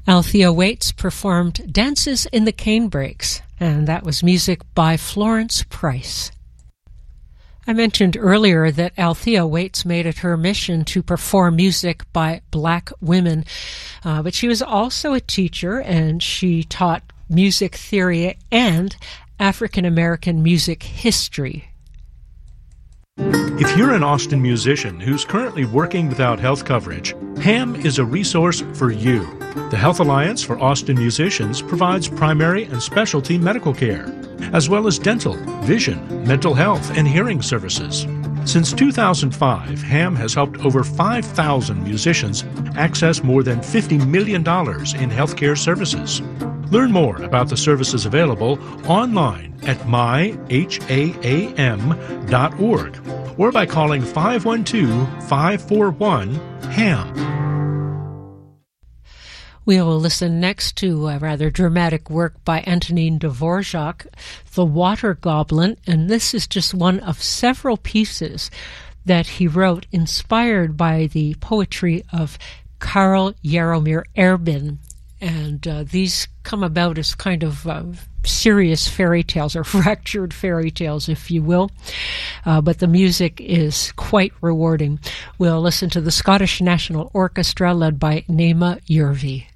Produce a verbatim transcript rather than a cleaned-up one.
Althea Waits performed Dances in the Canebrakes, and that was music by Florence Price. I mentioned earlier that Althea Waits made it her mission to perform music by black women, uh, but she was also a teacher, and she taught music theory and African American music history. If you're an Austin musician who's currently working without health coverage, H A M is a resource for you. The Health Alliance for Austin Musicians provides primary and specialty medical care, as well as dental, vision, mental health, and hearing services. Since two thousand five, H A M has helped over five thousand musicians access more than fifty million dollars in healthcare services. Learn more about the services available online at my ham dot org or by calling five one two, five four one, H A M. We will listen next to a rather dramatic work by Antonin Dvorak, The Water Goblin, and this is just one of several pieces that he wrote inspired by the poetry of Karl Jaromir Erben. And uh, these come about as kind of uh, serious fairy tales, or fractured fairy tales, if you will. Uh, but the music is quite rewarding. We'll listen to the Scottish National Orchestra led by Naima Yervi.